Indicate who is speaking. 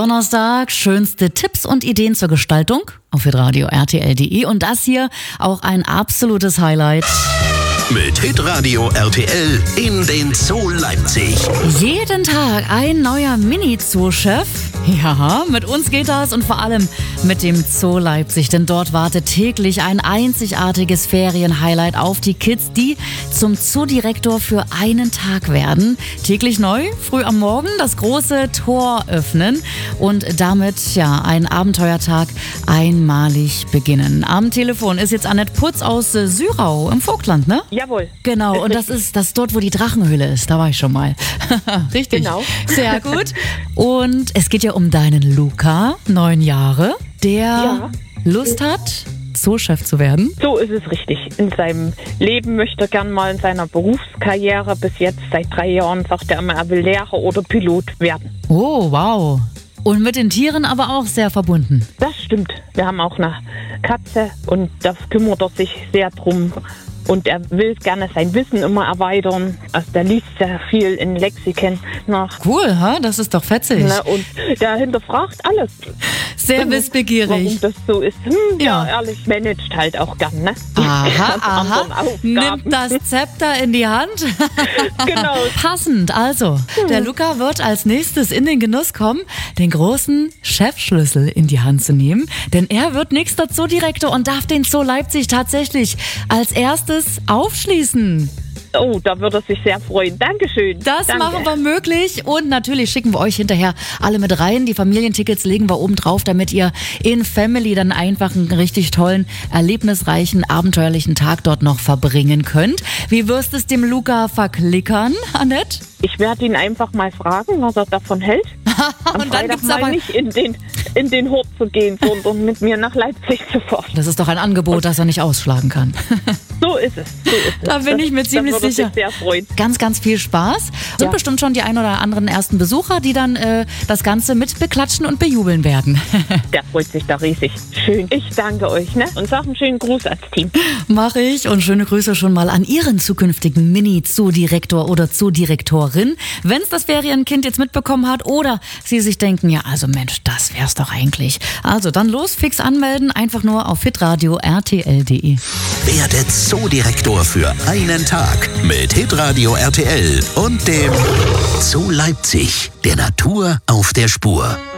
Speaker 1: Donnerstag, schönste Tipps und Ideen zur Gestaltung auf hitradio RTL.de und das hier auch ein absolutes Highlight.
Speaker 2: Mit Hitradio RTL in den Zoo Leipzig.
Speaker 1: Jeden Tag ein neuer Mini-Zoo-Chef. Ja, mit uns geht das und vor allem mit dem Zoo Leipzig, denn dort wartet täglich ein einzigartiges Ferienhighlight auf die Kids, die zum Zoodirektor für einen Tag werden. Täglich neu, früh am Morgen das große Tor öffnen und damit ein Abenteuertag einmalig beginnen. Am Telefon ist jetzt Annette Putz aus Syrau im Vogtland, ne?
Speaker 3: Jawohl.
Speaker 1: Genau, und das ist dort, wo die Drachenhöhle ist. Da war ich schon mal. Richtig.
Speaker 3: Genau.
Speaker 1: Sehr gut. Und es geht ja um deinen Luca, 9 Jahre, der Lust hat, Zoochef zu werden.
Speaker 3: So ist es richtig. In seinem Leben möchte er gern mal in seiner Berufskarriere bis jetzt seit 3 Jahren, sagt er immer, er will Lehrer oder Pilot werden.
Speaker 1: Oh, wow. Und mit den Tieren aber auch sehr verbunden.
Speaker 3: Das stimmt. Wir haben auch eine Katze und da kümmert er sich sehr drum. Und er will gerne sein Wissen immer erweitern. Also der liest sehr viel in Lexikon nach.
Speaker 1: Cool, das ist doch fetzig.
Speaker 3: Und der hinterfragt alles.
Speaker 1: Sehr wissbegierig.
Speaker 3: Warum das so ist. Ehrlich, managt halt auch gern, ne?
Speaker 1: Aha. Nimmt das Zepter in die Hand.
Speaker 3: Genau.
Speaker 1: Passend. Also, der Luca wird als nächstes in den Genuss kommen, den großen Chefschlüssel in die Hand zu nehmen. Denn er wird nächster Zoodirektor und darf den Zoo Leipzig tatsächlich als erstes aufschließen.
Speaker 3: Oh, da würde er sich sehr freuen. Dankeschön.
Speaker 1: Das
Speaker 3: Danke.
Speaker 1: machen wir möglich und natürlich schicken wir euch hinterher alle mit rein. Die Familientickets legen wir oben drauf, damit ihr in Family dann einfach einen richtig tollen, erlebnisreichen, abenteuerlichen Tag dort noch verbringen könnt. Wie wirst es dem Luca verklickern, Annette?
Speaker 3: Ich werde ihn einfach mal fragen, was er davon hält. Am
Speaker 1: Und dann gibt's
Speaker 3: mal
Speaker 1: aber
Speaker 3: nicht in den Hort zu gehen, sondern mit mir nach Leipzig zu fahren.
Speaker 1: Das ist doch ein Angebot, das er nicht ausschlagen kann.
Speaker 3: So ist es.
Speaker 1: Da bin ich mir ziemlich
Speaker 3: sicher.
Speaker 1: sicher.
Speaker 3: Sich sehr freuen.
Speaker 1: Ganz, ganz viel Spaß. Sind bestimmt schon die ein oder anderen ersten Besucher, die dann das Ganze mit beklatschen und bejubeln werden.
Speaker 3: Der freut sich da riesig. Schön. Ich danke euch, ne? Und sag einen schönen Gruß ans Team.
Speaker 1: Mach ich und schöne Grüße schon mal an Ihren zukünftigen Mini-Zoodirektor oder Zoodirektorin. Wenn es das Ferienkind jetzt mitbekommen hat oder Sie sich denken, ja, also Mensch, das wär's doch eigentlich. Also dann los, fix anmelden, einfach nur auf hitradio RTL.de.
Speaker 2: Werde Zoodirektor für einen Tag mit Hitradio RTL und dem Zoo Leipzig, der Natur auf der Spur.